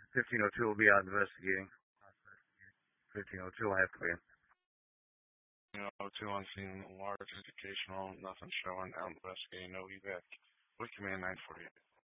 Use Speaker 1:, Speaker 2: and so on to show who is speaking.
Speaker 1: 1502 will be out investigating. 1502 will have to be.
Speaker 2: You know, two on scene, large educational, nothing showing, out investigating, no evac. With command 948.